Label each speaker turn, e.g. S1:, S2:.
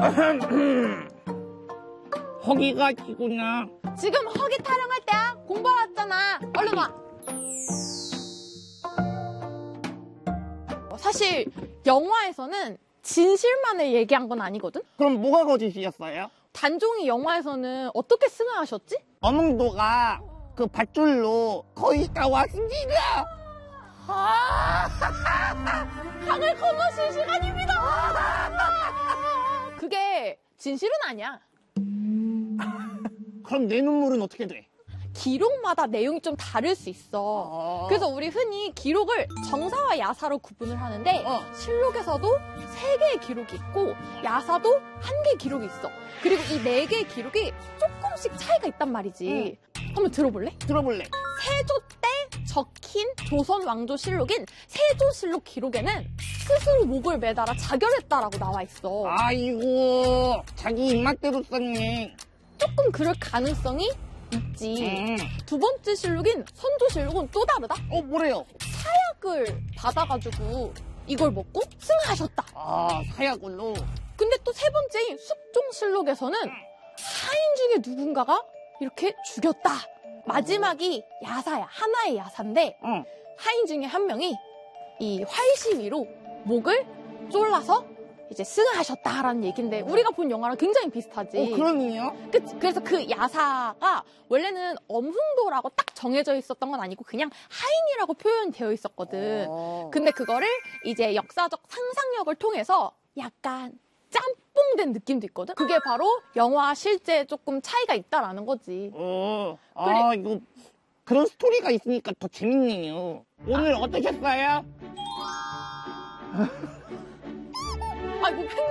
S1: 허기가 지구나.
S2: 지금 허기 타령할 때야? 공부하러 왔잖아. 얼른 와. 사실 영화에서는 진실만을 얘기한 건 아니거든?
S1: 그럼 뭐가 거짓이었어요?
S2: 단종이 영화에서는 어떻게 승하하셨지?
S1: 어몽도가 그 밧줄로 거의 다 왔습니다.
S2: 강을 건너실 시간입니다. 그게 진실은 아니야.
S1: 그럼 내 눈물은 어떻게 돼?
S2: 기록마다 내용이 좀 다를 수 있어. 그래서 우리 흔히 기록을 정사와 야사로 구분을 하는데 실록에서도 3개의 기록이 있고 야사도 1개의 기록이 있어. 그리고 이 4개의 기록이 조금씩 차이가 있단 말이지. 한번 들어볼래?
S1: 들어볼래.
S2: 세조 때 적힌 조선 왕조 실록인 세조실록 기록에는 스스로 목을 매달아 자결했다라고 나와 있어.
S1: 아이고, 자기 입맛대로 썼네.
S2: 조금 그럴 가능성이 있지. 두 번째 실록인 선조실록은 또 다르다.
S1: 뭐래요?
S2: 사약을 받아가지고 이걸 먹고 승하하셨다.
S1: 사약을로.
S2: 근데 또 세 번째인 숙종실록에서는 하인 중에 누군가가 이렇게 죽였다. 마지막이 야사야. 하나의 야사인데 하인 중에 한 명이 이 활시 위로 목을 쫄라서 이제 승하하셨다라는 얘기인데 우리가 본 영화랑 굉장히 비슷하지.
S1: 그러네요.
S2: 그래서 그 야사가 원래는 엄흥도라고 딱 정해져 있었던 건 아니고 그냥 하인이라고 표현되어 있었거든. 근데 그거를 이제 역사적 상상력을 통해서 약간 짬뽕된 느낌도 있거든. 그게 바로 영화 실제 조금 차이가 있다라는 거지.
S1: 이거 그런 스토리가 있으니까 더 재밌네요. 오늘 어떠셨어요?
S2: 아이고